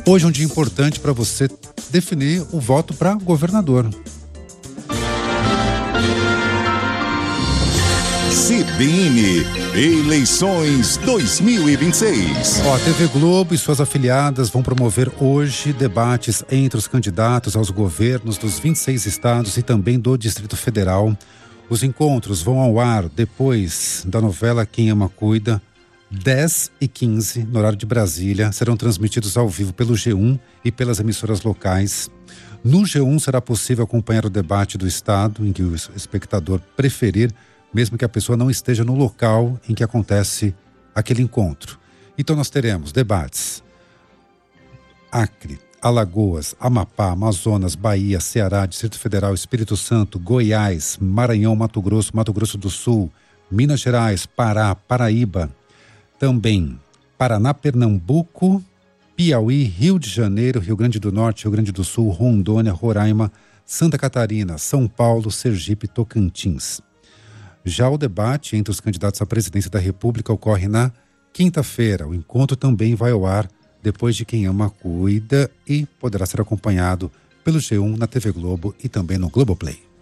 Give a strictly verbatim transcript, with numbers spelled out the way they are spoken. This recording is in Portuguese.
Hoje é um dia importante para você definir o voto para governador. C B N Eleições dois mil e vinte e seis. Ó, a T V Globo e suas afiliadas vão promover hoje debates entre os candidatos aos governos dos vinte e seis estados e também do Distrito Federal. Os encontros vão ao ar depois da novela Quem Ama Cuida, dez e quinze, no horário de Brasília. Serão transmitidos ao vivo pelo G um e pelas emissoras locais. No G um será possível acompanhar o debate do estado em que o espectador preferir, mesmo que a pessoa não esteja no local em que acontece aquele encontro. Então nós teremos debates Acre, Alagoas, Amapá, Amazonas, Bahia, Ceará, Distrito Federal, Espírito Santo, Goiás, Maranhão, Mato Grosso, Mato Grosso do Sul, Minas Gerais, Pará, Paraíba, também Paraná, Pernambuco, Piauí, Rio de Janeiro, Rio Grande do Norte, Rio Grande do Sul, Rondônia, Roraima, Santa Catarina, São Paulo, Sergipe e Tocantins. Já o debate entre os candidatos à presidência da República ocorre na quinta-feira. O encontro também vai ao ar depois de Quem Ama Cuida e poderá ser acompanhado pelo G um, na T V Globo e também no Globoplay.